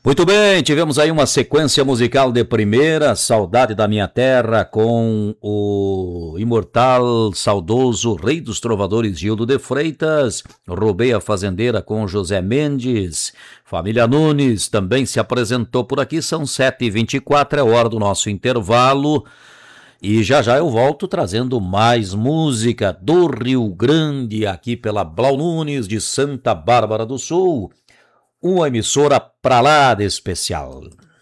Muito bem, tivemos aí uma sequência musical de primeira, Saudade da Minha Terra, com o imortal, saudoso Rei dos Trovadores Gildo de Freitas, Roubei a Fazendeira com José Mendes, Família Nunes também se apresentou por aqui, são 7h24, é hora do nosso intervalo. E já já eu volto trazendo mais música do Rio Grande, aqui pela Blau Nunes de Santa Bárbara do Sul. Uma emissora pra lá de especial.